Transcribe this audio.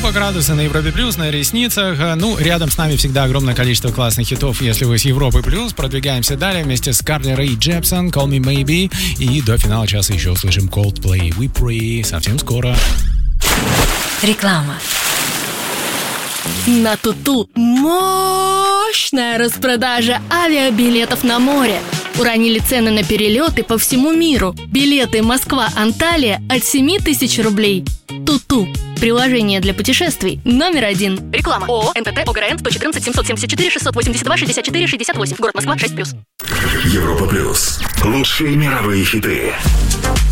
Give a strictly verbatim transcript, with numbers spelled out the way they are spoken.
оба градуса на Европе Плюс, на ресницах. Ну, рядом с нами всегда огромное количество классных хитов. Если вы с Европы Плюс, продвигаемся далее вместе с Carly Rae Jepsen, Call Me Maybe. И до финала часа еще услышим Coldplay, We Pray. Совсем скоро. Реклама. На Туту мощная распродажа авиабилетов на море. Уронили цены на перелеты по всему миру. Билеты Москва-Анталия от семь тысяч рублей. Туту. Приложение для путешествий номер один. Реклама. ООО НТТ ОГРН сто четырнадцать семьсот семьдесят четыре шестьсот восемьдесят два шестьдесят четыре шестьдесят восемь. Город Москва шесть плюс. Европа Плюс. Лучшие мировые хиты.